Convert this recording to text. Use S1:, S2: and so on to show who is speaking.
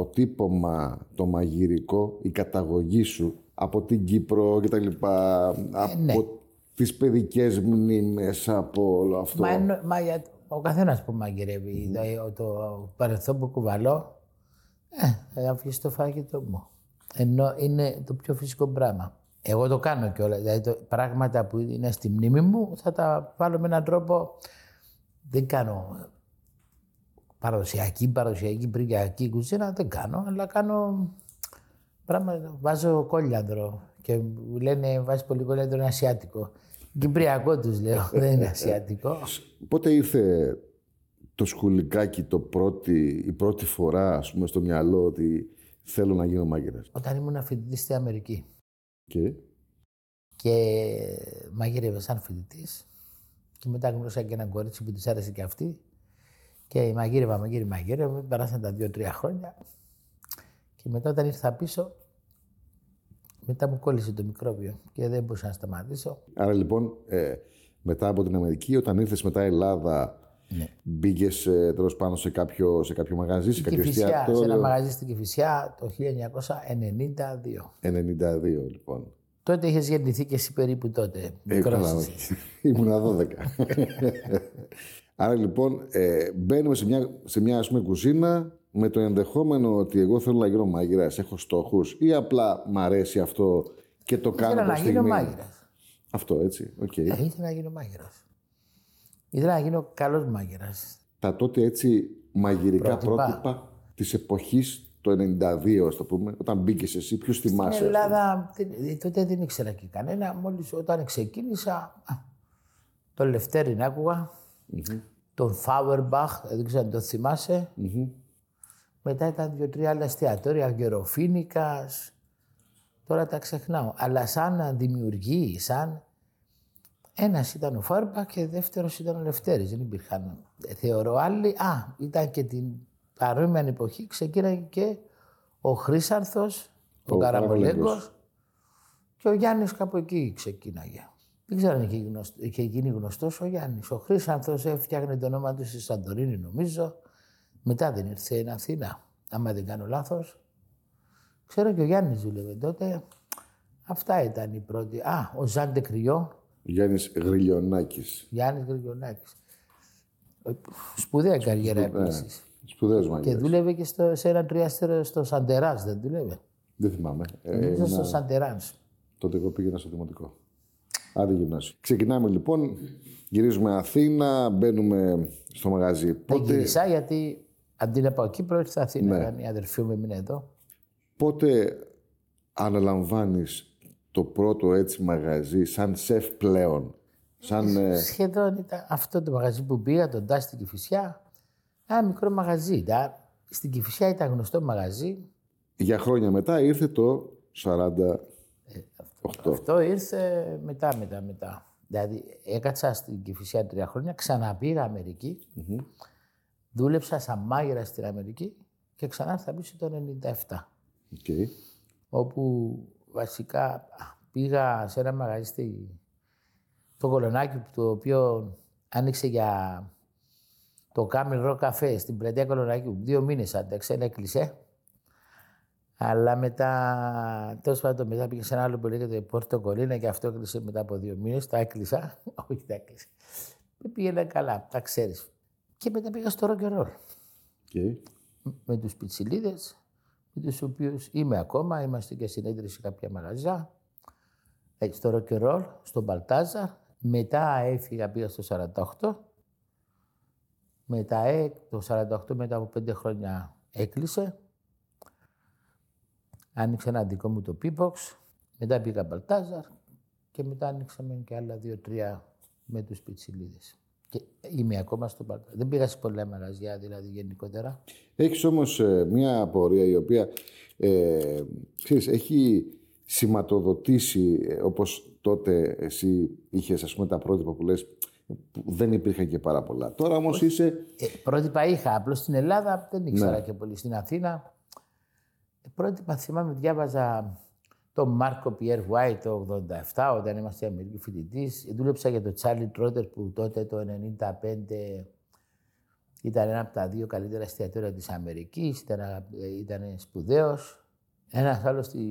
S1: αποτύπωμα το μαγειρικό, η καταγωγή σου από την Κύπρο και τα λοιπά, από τις παιδικές μνήμες, από όλο αυτό.
S2: Ο καθένας που μαγειρεύει, το παρελθόν που κουβαλώ, θα βγει στο φαγητό μου. Ενώ είναι το πιο φυσικό πράγμα. Εγώ το κάνω κιόλας. Δηλαδή, πράγματα που είναι στη μνήμη μου θα τα βάλω με έναν τρόπο. Δεν κάνω παραδοσιακή, πρικιακή κουζίνα, δεν κάνω, αλλά κάνω πράγματα. Βάζω κόλιανδρο και μου λένε βάζει πολύ κόλιανδρο, είναι ασιάτικο. Κυπριακό τους λέω, δεν είναι ασιατικό.
S1: Πότε ήρθε το σκουλικάκι η πρώτη φορά, ας πούμε, στο μυαλό ότι θέλω να γίνω μάγειρας?
S2: Όταν ήμουν φοιτητής στην Αμερική.
S1: Και
S2: μαγείρευε σαν φοιτητής. Και μετά γνώρισα και έναν κορίτσι που της άρεσε και αυτή. Και μαγείρευα, περάσαν τα 2-3 χρόνια. Και μετά όταν ήρθα πίσω, μετά μου κόλλησε το μικρόβιο και δεν μπορούσα να σταματήσω.
S1: Άρα λοιπόν, μετά από την Αμερική, όταν ήρθες μετά Ελλάδα, μπήκες τέλος πάνω σε κάποιο μαγαζί, σε κάποιο εστιατόριο?
S2: Σε ένα μαγαζί στην Κηφισιά το 1992.
S1: 92 λοιπόν.
S2: Τότε είχες γεννηθεί και εσύ περίπου τότε.
S1: Ήμουνα 12. Άρα λοιπόν μπαίνουμε σε μια ας πούμε κουζίνα με το ενδεχόμενο ότι εγώ θέλω να γίνω μάγειρας, έχω στόχους, ή απλά μ' αρέσει αυτό και το κάνω προς στιγμή?
S2: Ήθελα να γίνω μάγειρας.
S1: Αυτό έτσι, οκ.
S2: Ήθελα να γίνω μάγειρας. Ήθελα να γίνω καλός μάγειρας.
S1: Τα τότε έτσι μαγειρικά πρότυπα της εποχής το 92, ας το πούμε, όταν μπήκες εσύ, ποιους θυμάσαι?
S2: Στην Ελλάδα τότε δεν ήξερα και κανένα. Μόλις όταν ξεκίνησα, τον Λευτέρη άκουγα, τον Φάουερμπαχ, δεν ξέρω αν το θυμάσαι. Μετά ήταν 2-3 άλλα εστιατόρια, Γεροφίνικας. Τώρα τα ξεχνάω. Αλλά σαν δημιουργοί, ένας ήταν ο Φάουερμπαχ και δεύτερος ήταν ο Λευτέρης. Δεν υπήρχαν, θεωρώ, άλλοι. Ήταν και την παρόμοια εποχή ξεκίναγε και ο Χρύσανθος, ο Καραμολέγκος και ο Γιάννης κάπου εκεί ξεκίναγε. Δεν ξέρω αν είχε γίνει γνωστός ο Γιάννης. Ο Χρύσανθος έφτιαχνε το όνομα του στη Σαντορίνη, νομίζω. Μετά δεν ήρθε στην Αθήνα, άμα δεν κάνω λάθος. Ξέρω και ο Γιάννης δούλευε τότε. Αυτά ήταν οι πρώτοι. Ο Ζαν Ντεκριό.
S1: Γιάννης Γριλιονάκης.
S2: Σπουδαία καριέρα επίσης.
S1: Σπουδαίος μάγειρας.
S2: Και δούλευε και σε ένα τριάστερο στο Σαντεράς, δεν δούλευε?
S1: Δεν θυμάμαι.
S2: Νομίζω στο Σαντεράς.
S1: Τότε εγώ πήγαινα στο δημοτικό. Άντε γυμνάσιο. Ξεκινάμε λοιπόν, γυρίζουμε Αθήνα, μπαίνουμε στο μαγαζί.
S2: Δεν γύρισα γιατί αντί να πάω Κύπρο ήρθα Αθήνα. Ναι. Η αδερφή μου έμεινε εδώ.
S1: Πότε αναλαμβάνεις το πρώτο έτσι μαγαζί σαν σεφ πλέον?
S2: Σχεδόν ήταν αυτό το μαγαζί που πήγα, τον Τάση στην Κηφισιά. Ένα μικρό μαγαζί. Στην Κηφισιά ήταν γνωστό μαγαζί.
S1: Για χρόνια μετά ήρθε το 48.
S2: Αυτό ήρθε μετά. Δηλαδή έκατσα στην Κηφισιά 3 χρόνια, ξαναπήγα Αμερική. Δούλεψα σαν μάγειρα στην Αμερική και ξανά ήρθα πίσω το 97. Όπου βασικά πήγα σε ένα μαγαζί στο Κολονάκι, το οποίο άνοιξε για το Camel Rock Café στην πλατεία Κολονάκιου. 2 μήνες άντεξε, έκλεισε. Αλλά μετά, τέλος πάντων, μετά πήγε σε ένα άλλο που λέγεται Πόρτο Κολίνα και αυτό έκλεισε μετά από 2 μήνες. Τα έκλεισα. Όχι, τα έκλεισε. Δεν πήγαινε καλά, τα ξέρεις. Και μετά πήγα στο Rock and Roll. Με τους πιτσιλίδες, με τους οποίους είμαι ακόμα. Είμαστε και συνέδριοι σε κάποια μαγαζιά. Στο Rock and Roll, στο Μπαλτάζαρ. Μετά έφυγα, πήγα στο 48. Μετά το 48, μετά από 5 χρόνια έκλεισε. Άνοιξε ένα δικό μου το P-Box. Μετά πήγα Μπαλτάζαρ. Και μετά ανοίξαμε και άλλα 2-3 με τους πιτσιλίδες. Και είμαι ακόμα στο Μπαλτάζαρ. Δεν πήγα σε πολλά μαγαζιά, δηλαδή γενικότερα.
S1: Έχεις όμως μια απορία η οποία ξέρεις, έχει σηματοδοτήσει, όπως τότε εσύ είχες, ας πούμε, τα πρότυπα που λες, που δεν υπήρχαν και πάρα πολλά. Τώρα όμως είσαι...
S2: Πρότυπα είχα, απλώς στην Ελλάδα δεν ήξερα και πολύ. Στην Αθήνα, πρότυπα θυμάμαι, διάβαζα τον Μάρκο Πιέρ White το 87, όταν είμαστε Αμερική φοιτητής. Δούλεψα για τον Τσάρλι Τρότερ που τότε το 95 Ήταν ένα από τα 2 καλύτερα εστιατόρια της Αμερικής, ήταν σπουδαίος. Ένας άλλος